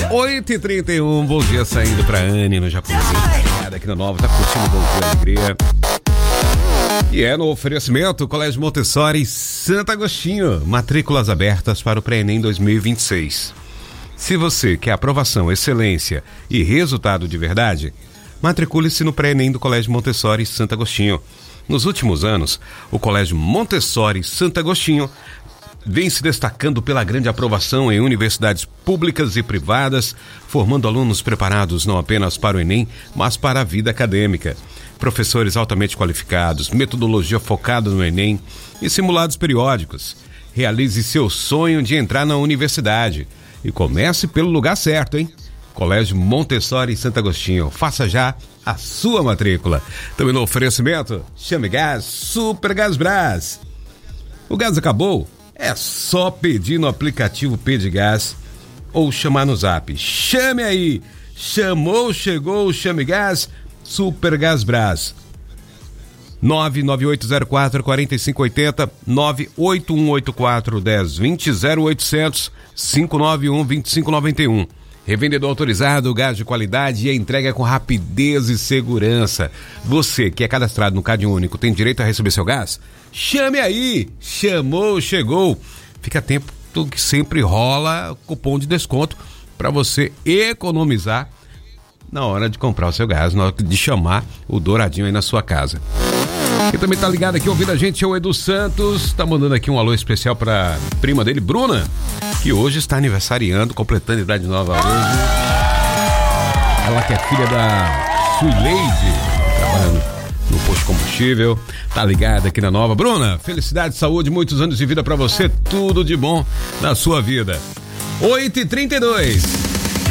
8h31, bom dia saindo pra Anne no Japonês. Aqui no Nova, tá curtindo o Bom Dia Alegria. E é no oferecimento Colégio Montessori Santo Agostinho, matrículas abertas para o Pré-ENEM 2026. Se você quer aprovação, excelência e resultado de verdade, matricule-se no Pré-ENEM do Colégio Montessori Santo Agostinho. Nos últimos anos, o Colégio Montessori Santo Agostinho vem se destacando pela grande aprovação em universidades públicas e privadas, formando alunos preparados não apenas para o Enem, mas para a vida acadêmica. Professores altamente qualificados, metodologia focada no Enem e simulados periódicos. Realize seu sonho de entrar na universidade e comece pelo lugar certo, hein? Colégio Montessori Santo Agostinho. Faça já a sua matrícula. Também no oferecimento, Chame Gás, Super Gás Brás. O gás acabou? É só pedir no aplicativo Pedigás ou chamar no Zap. Chame aí! Chamou, chegou, Chame Gás, Super Gás Brás. 99804-4580, 98184-1020, 0800 591 2591. Revendedor autorizado, gás de qualidade e a entrega com rapidez e segurança. Você que é cadastrado no Cade Único tem direito a receber seu gás? Chame aí! Chamou, chegou! Fica tempo que sempre rola cupom de desconto para você economizar na hora de comprar o seu gás, na hora de chamar o douradinho aí na sua casa. Quem também tá ligado aqui ouvindo a gente é o Edu Santos, tá mandando aqui um alô especial pra prima dele, Bruna, que hoje está aniversariando, completando idade nova hoje. Ela que é filha da Suileide, trabalhando no posto de combustível, tá ligada aqui na Nova. Bruna, felicidade, saúde, muitos anos de vida pra você, tudo de bom na sua vida. 8h32.